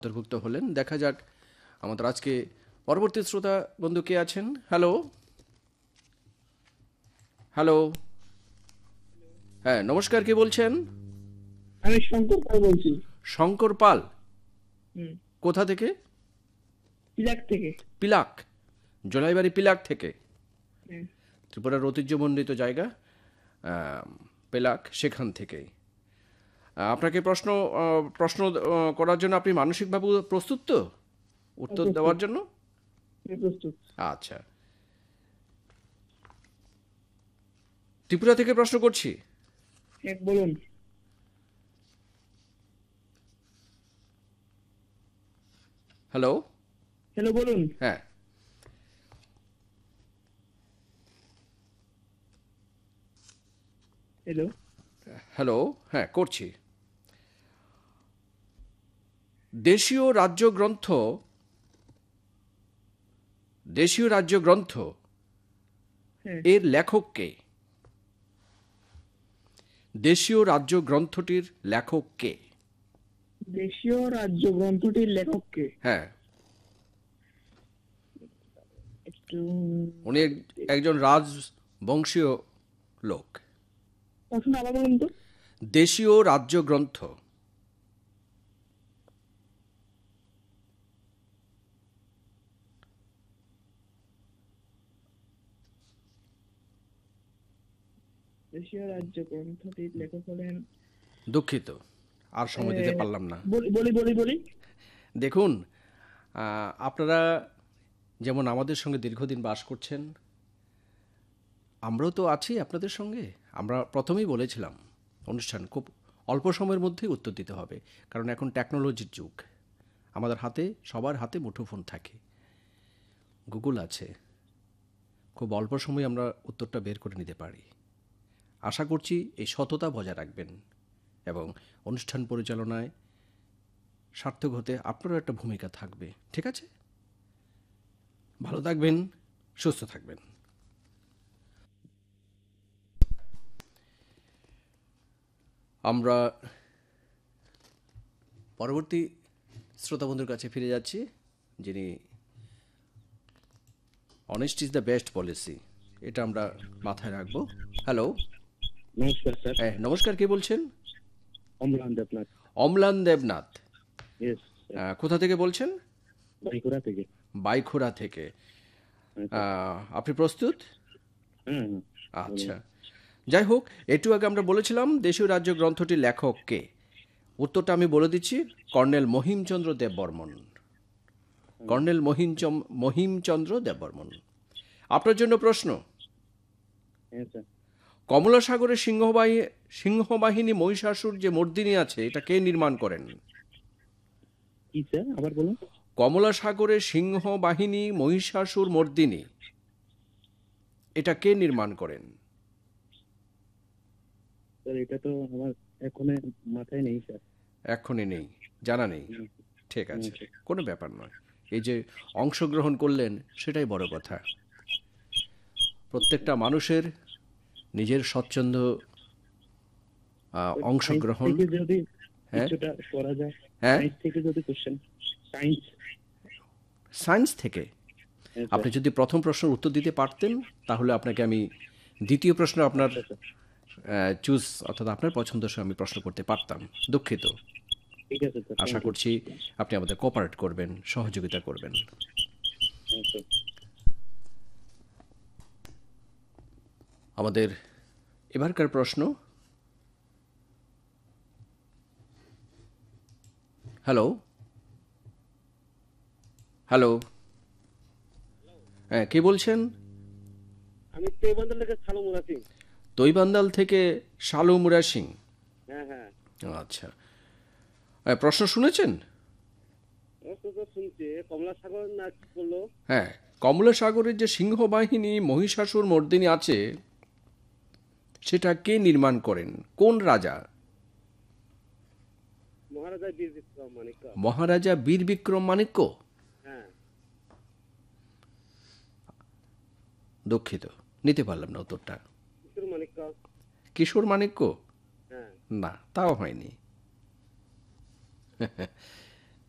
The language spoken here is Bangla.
অন্তর্ভুক্ত হলেন। দেখা যাক আমাদের আজকে পরবর্তী শ্রোতা বন্ধু কে আছেন। Hello, hello. হ্যাঁ, নমস্কার, কে বলছেন? আমি শঙ্কর পাল বলছি। শঙ্কর পাল। হুম। কোথা থেকে? পিলাক থেকে। পিলাক, জলাইবাড়ি পিলাক থেকে। হুম। ত্রিপুরার ঐতিহ্যমণ্ডিত জায়গা আহ, পেলাক, সেখান থেকেই। আপনাকে প্রশ্ন প্রশ্ন করার জন্য আপনি মানসিকভাবে প্রস্তুত তো, উত্তর প্রস্তুত। দেওয়ার জন্য? আমি প্রস্তুত। আচ্ছা, ত্রিপুরা থেকে প্রশ্ন করছি। এক বলুন। হ্যালো। হ্যালো, বলুন। হ্যাঁ, হ্যালো। হ্যালো। হ্যাঁ, করছি। দেশীয় রাজ্য গ্রন্থ, দেশীয় রাজ্য গ্রন্থ হ্যাঁ। এর লেখক কে? দেশীয় রাজ্য গ্রন্থটির লেখক কে? দেশীয় রাজ্য গ্রন্থটির লেখক কে? হ্যাঁ, একটু উনি একজন রাজবংশীয় লোক। প্রশ্ন আবার বলুন তো। দেশীয় রাজ্য গ্রন্থ। দেশীয় রাজ্য গ্রন্থটির লেখক হলেন দুঃখিত, আর সময় দিতে পারলাম না। বলি বলি বলি বলি। দেখুন, আপনারা যেমন আমাদের সঙ্গে দীর্ঘদিন বাস করছেন, আমরাও তো আছি আপনাদের সঙ্গে। আমরা প্রথমেই বলেছিলাম অনুষ্ঠান খুব অল্প সময়ের মধ্যেই উত্তর দিতে হবে, কারণ এখন টেকনোলজির যুগ। আমাদের হাতে, সবার হাতে মুঠোফোন থাকে, গুগল আছে। খুব অল্প সময়ে আমরা উত্তরটা বের করে নিতে পারি। আশা করছি এই সততা বজায় রাখবেন এবং অনুষ্ঠান পরিচালনায় সার্থক হতে আপনারও একটা ভূমিকা থাকবে। ঠিক আছে? ভালো থাকবেন, সুস্থ থাকবেন। আমরা পরবর্তী শ্রোতা বন্ধুর কাছে ফিরে যাচ্ছি, যিনি honest is the best policy, এটা আমরা মাথায় রাখবো। হ্যালো। নমস্কার স্যার। হ্যাঁ, নমস্কার, কে বলছেন? অম্লান দেবনাথ। অম্লান দেবনাথ। ইয়েস। কোথা থেকে বলছেন? বাঁকুড়া থেকে। বাইখোড়া থেকে। হ্যাঁ, স্যার। আপনি প্রস্তুত? হ্যাঁ, হ্যাঁ, বলুন। আচ্ছা, যাই হোক, একটু আগে আমরা বলেছিলাম দেশীয় রাজ্য গ্রন্থটির লেখক কে। উত্তরটা আমি বলে দিচ্ছি, কর্নেল মহিমচন্দ্র দেববর্মন। কর্নেল মহিমচন্দ্র দেববর্মন। আপনার জন্য প্রশ্ন। হ্যাঁ স্যার। কমলা সাগরের সিংহবাহিনী মহিষাসুর যে মর্দিনী আছে, এটা কে নির্মাণ করেন? কি স্যার, আবার বলুন। কমলা সাগরের সিংহবাহিনী মহিষাসুর মর্দিনী, এটা কে নির্মাণ করেন? স্যার, এটা তো আমার এখন মাথায় নেই স্যার। এক্ষুনি নেই, জানা নেই। হুম, ঠিক হুম, আছে, স্যার। কোনো ব্যাপার নয়। এই যে অংশগ্রহণ করলেন, সেটাই বড় কথা। প্রত্যেকটা মানুষের নিজের স্বচ্ছন্দ ওই সায়েন্স অংশগ্রহণ। থেকে যদি হ্যাঁ, কিছুটা করা যায়। হ্যাঁ, সায়েন্স থেকে যদি কোশ্চেন। সায়েন্স। সায়েন্স থেকে। হ্যাঁ আপনি স্যার। যদি প্রথম প্রশ্নের উত্তর দিতে পারতেন, তাহলে আপনাকে আমি দ্বিতীয় প্রশ্ন আপনার আচ্ছা স্যার। চুজ, অর্থাৎ আপনার পছন্দসই আমি প্রশ্ন করতে পারতাম। দুঃখিত। ঠিক আছে স্যার, আশা থ্যাংক ইউ। করছি আপনি আমাদের কোঅপারেট করবেন, সহযোগিতা করবেন। হ্যাঁ স্যার। আমাদের এবারকার প্রশ্ন। Hello, hello. হ্যাঁ, কে বলছেন? আমি তেবন্দর থেকে সালু মুরাতি। তৈবান্দাল থেকে শালু মুরা সিং। হ্যাঁ, হ্যাঁ। আচ্ছা, প্রশ্ন শুনেছেন? তো শুনছি কমলা সাগর না কি বললো? হ্যাঁ, কমলা সাগরের যে সিংহবাহিনী মহিষাসুর মর্দিনী আছে, সেটা কে নির্মাণ করেন? কোন রাজা? মহারাজা বীর বিক্রম মানিক্য। মহারাজা বীর বিক্রম মাণিক্য। হ্যাঁ। দুঃখিত, নিতে পারলাম না উত্তরটা। কিশোর মানিক্য। কিশোর মাণিক্য? হ্যাঁ। না, তাও হয়নি।